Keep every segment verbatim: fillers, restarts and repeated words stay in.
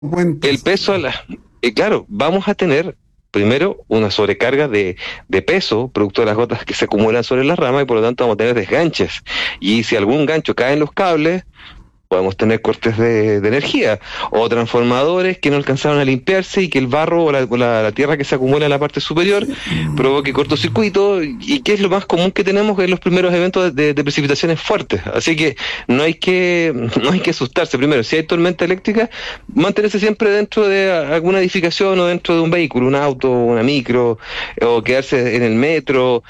El Cuentas. peso, a la, eh, claro, vamos a tener primero una sobrecarga de, de peso, producto de las gotas que se acumulan sobre las ramas, y por lo tanto vamos a tener desganches. Y si algún gancho cae en los cables, podemos tener cortes de, de energía, o transformadores que no alcanzaron a limpiarse y que el barro o la, o la, la tierra que se acumula en la parte superior provoque cortocircuito, y que es lo más común que tenemos en los primeros eventos de, de precipitaciones fuertes. Así que no hay que no hay que asustarse. Primero, si hay tormenta eléctrica, mantenerse siempre dentro de alguna edificación o dentro de un vehículo, un auto, una micro, o quedarse en el metro,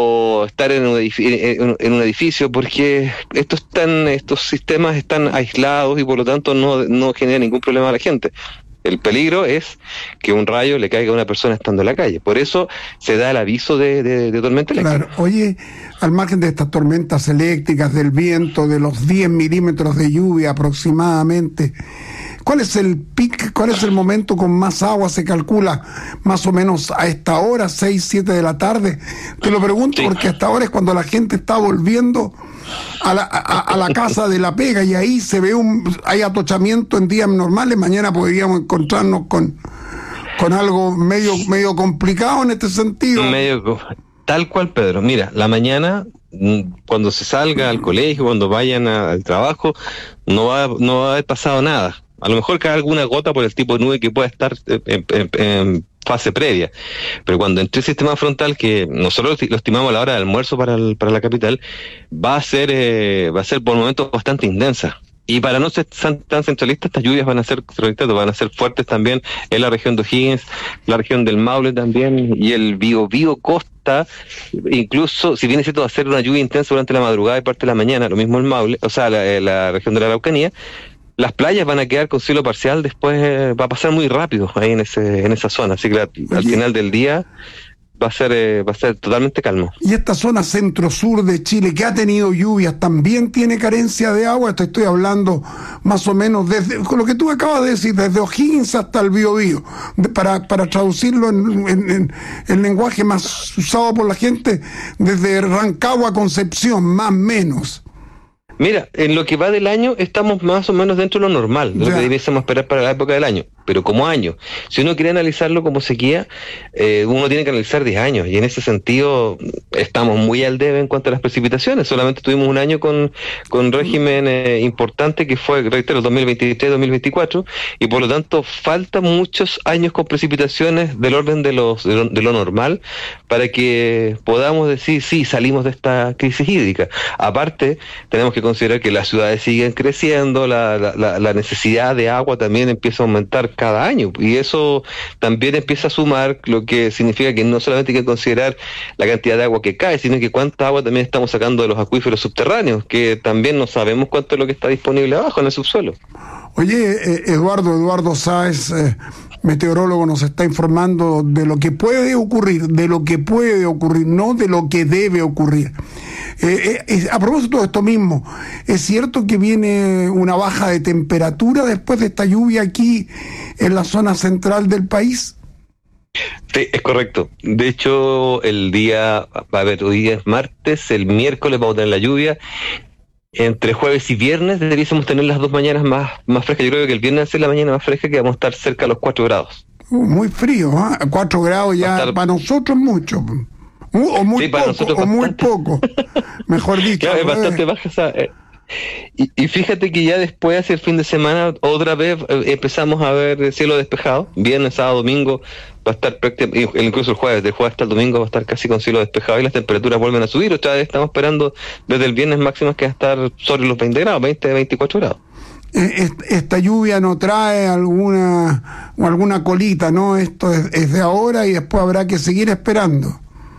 o estar en un edificio, en, en un edificio, porque estos están estos sistemas están aislados y por lo tanto no, no genera ningún problema a la gente. El peligro es que un rayo le caiga a una persona estando en la calle. Por eso se da el aviso de, de, de tormenta eléctrica. Claro, oye, al margen de estas tormentas eléctricas, del viento, de los diez milímetros de lluvia aproximadamente, ¿cuál es el pic, cuál es el momento con más agua? Se calcula más o menos a esta hora, seis, siete de la tarde. Te lo pregunto, sí, porque hasta ahora es cuando la gente está volviendo a la, a, a la casa de la pega, y ahí se ve un, hay atochamiento en días normales. Mañana podríamos encontrarnos con, con algo medio, medio complicado en este sentido. Medio, tal cual, Pedro. Mira, la mañana, cuando se salga al colegio, cuando vayan a, al trabajo, no va, no va a haber pasado nada. A lo mejor cae alguna gota por el tipo de nube que pueda estar en, en, en fase previa, pero cuando entre el sistema frontal, que nosotros lo estimamos a la hora del almuerzo para, el, para la capital, va a ser eh, va a ser por momentos bastante intensa. Y para no ser tan centralistas, estas lluvias van a ser van a ser fuertes también en la región de O'Higgins, la región del Maule también, y el Biobío Costa. Incluso, si bien es cierto, va a ser una lluvia intensa durante la madrugada y parte de la mañana, lo mismo el Maule, o sea, la, la región de la Araucanía. Las playas van a quedar con cielo parcial, después eh, va a pasar muy rápido ahí en ese en esa zona, así que la, al final del día va a ser eh, va a ser totalmente calmo. Y esta zona centro-sur de Chile, que ha tenido lluvias, también tiene carencia de agua. Te estoy hablando más o menos desde, con lo que tú acabas de decir, desde O'Higgins hasta el Biobío, de, para, para traducirlo en, en, en el lenguaje más usado por la gente, desde Rancagua a Concepción, más o menos. Mira, en lo que va del año estamos más o menos dentro de lo normal, de lo que debiésemos esperar para la época del año, pero como año. Si uno quiere analizarlo como sequía, eh, uno tiene que analizar diez años, y en ese sentido estamos muy al debe en cuanto a las precipitaciones. Solamente tuvimos un año con, con régimen eh, importante, que fue, reitero, dos mil veintitrés dos mil veinticuatro, y por lo tanto faltan muchos años con precipitaciones del orden de, los, de, lo, de lo normal, para que podamos decir, sí, salimos de esta crisis hídrica. Aparte, tenemos que considerar que las ciudades siguen creciendo, la, la, la necesidad de agua también empieza a aumentar cada año, y eso también empieza a sumar, lo que significa que no solamente hay que considerar la cantidad de agua que cae, sino que cuánta agua también estamos sacando de los acuíferos subterráneos, que también no sabemos cuánto es lo que está disponible abajo en el subsuelo. Oye, eh, Eduardo, Eduardo Sáez, eh, meteorólogo, nos está informando de lo que puede ocurrir, de lo que puede ocurrir, no de lo que debe ocurrir. Eh, eh, a propósito de esto mismo, ¿es cierto que viene una baja de temperatura después de esta lluvia aquí en la zona central del país? Sí, es correcto. De hecho, el día, a ver, hoy día es martes, el miércoles vamos a tener la lluvia. Entre jueves y viernes deberíamos tener las dos mañanas más, más frescas. Yo creo que el viernes es la mañana más fresca, que vamos a estar cerca de los cuatro grados. Uh, muy frío, ¿eh? cuatro grados ya estar... para nosotros mucho. O muy sí, para poco, o muy poco, mejor dicho. Claro, es bastante baja esa... Eh, y, y fíjate que ya después, hacia el fin de semana, otra vez eh, empezamos a ver cielo despejado. Viernes, sábado, domingo, va a estar prácticamente, incluso el jueves, del jueves hasta el domingo va a estar casi con cielo despejado, y las temperaturas vuelven a subir. Otra vez estamos esperando desde el viernes máximas que va a estar sobre los veinte grados, veinte a veinticuatro grados. Esta lluvia no trae alguna, alguna colita, ¿no? Esto es, es de ahora, y después habrá que seguir esperando.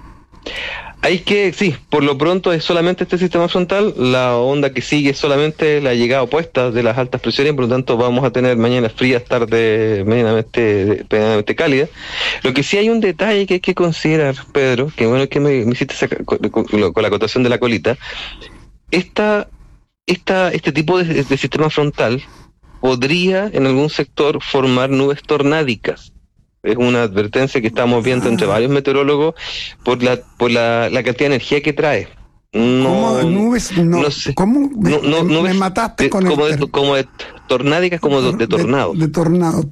Hay que, sí, por lo pronto es solamente este sistema frontal. La onda que sigue es solamente la llegada opuesta de las altas presiones, por lo tanto vamos a tener mañanas frías, tardes medianamente, medianamente cálidas. Lo que sí hay un detalle que hay que considerar, Pedro, que bueno que me, me hiciste sacar, con, con, con la acotación de la colita. Esta, esta, este tipo de, de sistema frontal podría en algún sector formar nubes tornádicas. Es una advertencia que estamos viendo entre varios meteorólogos por la por la, la cantidad de energía que trae. No, ¿Cómo? Nubes, no, no sé. ¿Cómo? Me, No, no, me- nubes me mataste de- con como el de, como de tornádicas, como de, de tornado. de tornado.